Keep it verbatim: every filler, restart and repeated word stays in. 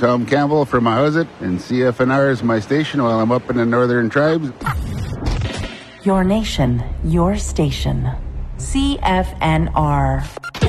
Tom Campbell from Mahuzet, and C F N R is my station while I'm up in the Northern Tribes. Your nation, your station. C F N R.